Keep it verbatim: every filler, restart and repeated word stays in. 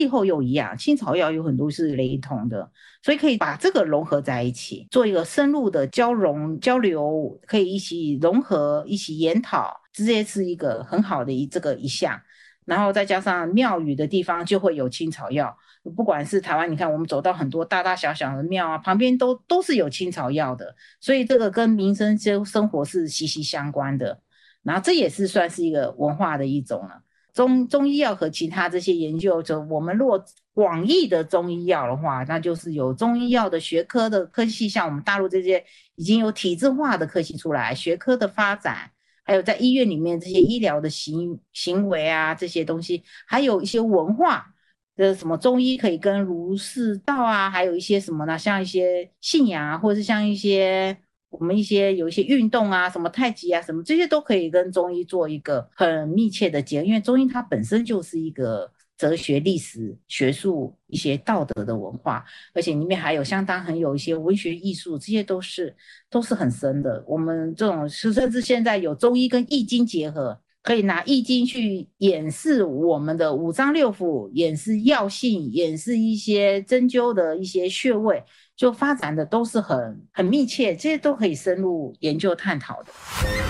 气候又一样，青草药有很多是雷同的，所以可以把这个融合在一起，做一个深入的交融交流，可以一起融合，一起研讨，直接是一个很好的一这个一项。然后再加上庙宇的地方就会有青草药，不管是台湾，你看我们走到很多大大小小的庙啊，旁边都都是有青草药的，所以这个跟民生生活是息息相关的。然后这也是算是一个文化的一种了。中中医药和其他这些研究者，我们如果广义的中医药的话，那就是有中医药的学科的科系，像我们大陆这些已经有体制化的科系出来，学科的发展，还有在医院里面这些医疗的行行为啊，这些东西，还有一些文化的什么中医可以跟儒释道啊，还有一些什么呢，像一些信仰啊，或者是像一些我们一些有一些运动啊，什么太极啊，什么这些都可以跟中医做一个很密切的结合，因为中医它本身就是一个哲学、历史、学术、一些道德的文化，而且里面还有相当很有一些文学艺术，这些都是都是很深的。我们这种甚至现在有中医跟易经结合，可以拿易经去演示我们的五脏六腑，演示药性，演示一些针灸的一些穴位，就发展的都是很很密切，这些都可以深入研究探讨的。